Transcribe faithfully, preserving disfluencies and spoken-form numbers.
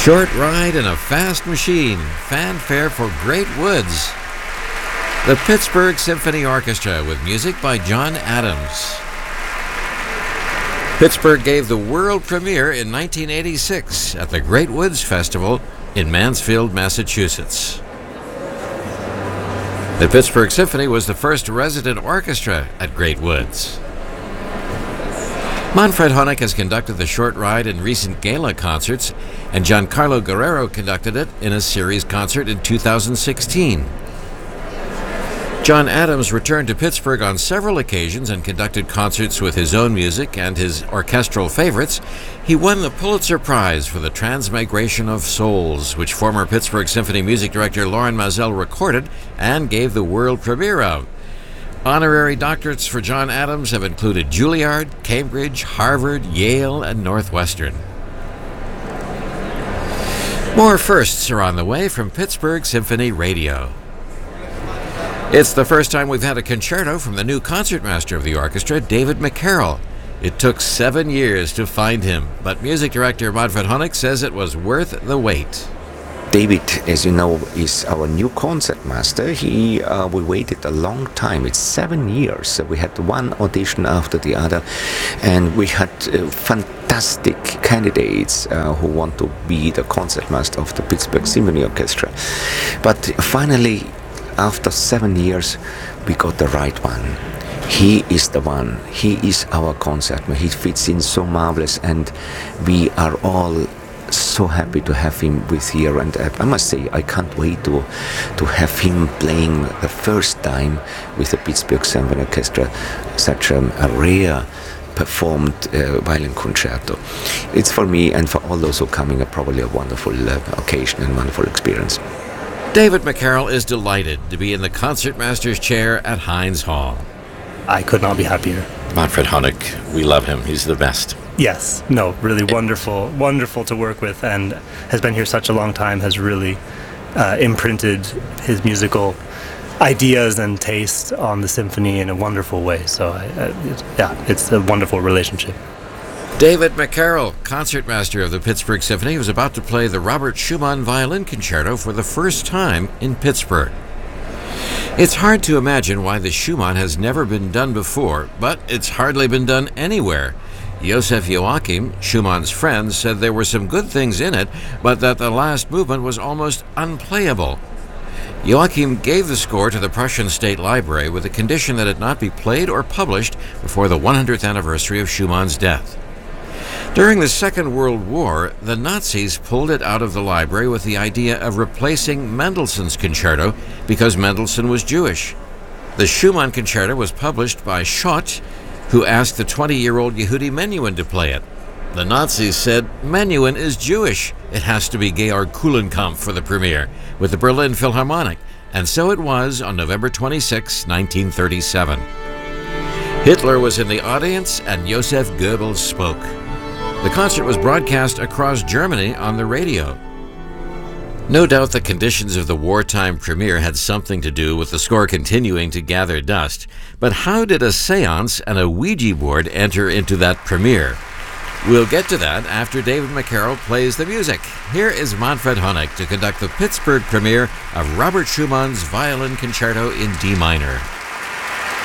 Short Ride in a Fast Machine, fanfare for Great Woods. The Pittsburgh Symphony Orchestra with music by John Adams. Pittsburgh gave the world premiere in nineteen eighty-six at the Great Woods Festival in Mansfield, Massachusetts. The Pittsburgh Symphony was the first resident orchestra at Great Woods. Manfred Honeck has conducted the Short Ride in recent gala concerts, and Giancarlo Guerrero conducted it in a series concert in two thousand sixteen. John Adams returned to Pittsburgh on several occasions and conducted concerts with his own music and his orchestral favorites. He won the Pulitzer Prize for the Transmigration of Souls, which former Pittsburgh Symphony music director Lorin Maazel recorded and gave the world premiere of. Honorary doctorates for John Adams have included Juilliard, Cambridge, Harvard, Yale, and Northwestern. More firsts are on the way from Pittsburgh Symphony Radio. It's the first time we've had a concerto from the new concertmaster of the orchestra, David McCarroll. It took seven years to find him, but music director Manfred Honeck says it was worth the wait. David, as you know, is our new concertmaster. He, uh, we waited a long time. It's seven years. We had one audition after the other, and we had uh, fantastic candidates uh, who want to be the concertmaster of the Pittsburgh Symphony Orchestra. But finally, after seven years, we got the right one. He is the one. He is our concertmaster. He fits in so marvelous, and we are all so happy to have him with here. And uh, I must say, I can't wait to to have him playing the first time with the Pittsburgh Symphony Orchestra, such a, a rare performed uh, violin concerto. It's for me and for all those who are coming, uh, probably a wonderful uh, occasion and wonderful experience. David McCarroll is delighted to be in the concertmaster's chair at Heinz Hall. I could not be happier. Manfred Honeck, we love him. He's the best. Yes, no, really wonderful, wonderful to work with, and has been here such a long time, has really uh, imprinted his musical ideas and taste on the symphony in a wonderful way. So, I, I, it, yeah, it's a wonderful relationship. David McCarroll, concertmaster of the Pittsburgh Symphony, was about to play the Robert Schumann Violin Concerto for the first time in Pittsburgh. It's hard to imagine why the Schumann has never been done before, but it's hardly been done anywhere. Joseph Joachim, Schumann's friend, said there were some good things in it, but that the last movement was almost unplayable. Joachim gave the score to the Prussian State Library with the condition that it not be played or published before the one hundredth anniversary of Schumann's death. During the Second World War, the Nazis pulled it out of the library with the idea of replacing Mendelssohn's concerto because Mendelssohn was Jewish. The Schumann concerto was published by Schott, who asked the twenty-year-old Yehudi Menuhin to play it. The Nazis said, Menuhin is Jewish. It has to be Georg Kulenkampff for the premiere, with the Berlin Philharmonic. And so it was on November twenty-sixth, nineteen thirty-seven. Hitler was in the audience and Joseph Goebbels spoke. The concert was broadcast across Germany on the radio. No doubt the conditions of the wartime premiere had something to do with the score continuing to gather dust. But how did a seance and a Ouija board enter into that premiere? We'll get to that after David McCarroll plays the music. Here is Manfred Honeck to conduct the Pittsburgh premiere of Robert Schumann's Violin Concerto in D minor.